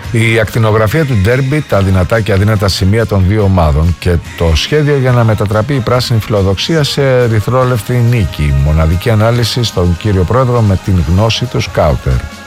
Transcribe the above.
Η ακτινογραφία του ντέρμπι, τα δυνατά και αδύνατα σημεία των δύο ομάδων και το σχέδιο για να μετατραπεί η πράσινη φιλοδοξία σε ερυθρόλευκη νίκη. Μοναδική ανάλυση στον κύριο Πρόεδρο με την γνώση του σκάουτερ.